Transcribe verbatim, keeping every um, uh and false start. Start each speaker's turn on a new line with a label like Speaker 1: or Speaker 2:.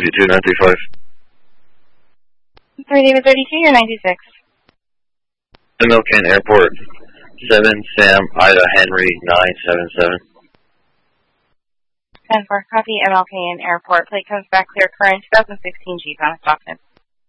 Speaker 1: thirty-two, nine three five.
Speaker 2: three David thirty-two, you're ninety-six.
Speaker 1: Milken Airport, seven Sam Ida Henry, nine seven seven.
Speaker 2: ten four, copy, M L K in Airport. Plate comes back clear current, twenty sixteen Jeep on a Stockton.